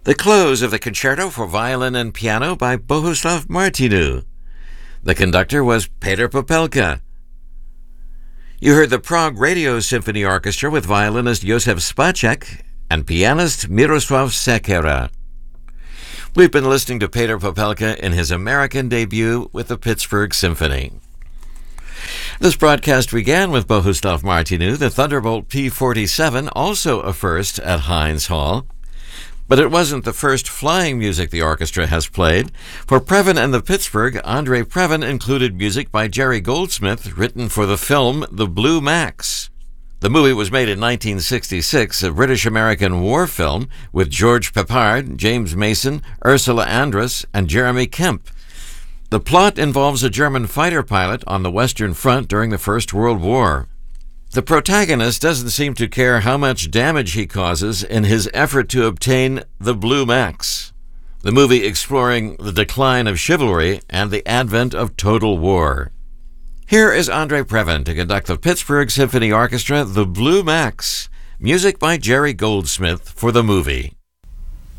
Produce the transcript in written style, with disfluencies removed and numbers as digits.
The close of the concerto for violin and piano by Bohuslav Martinu. The conductor was Peter Popelka. You heard the Prague Radio Symphony Orchestra with violinist Josef Spacek and pianist Miroslav Sekera. We've been listening to Peter Popelka in his American debut with the Pittsburgh Symphony. This broadcast began with Bohuslav Martinu, the Thunderbolt P-47, also a first at Heinz Hall. But it wasn't the first flying music the orchestra has played. For Previn and the Pittsburgh, Andre Previn included music by Jerry Goldsmith, written for the film The Blue Max. The movie was made in 1966, a British-American war film with George Peppard, James Mason, Ursula Andress, and Jeremy Kemp. The plot involves a German fighter pilot on the Western Front during the First World War. The protagonist doesn't seem to care how much damage he causes in his effort to obtain the Blue Max, the movie exploring the decline of chivalry and the advent of total war. Here is Andre Previn to conduct the Pittsburgh Symphony Orchestra, The Blue Max, music by Jerry Goldsmith for the movie.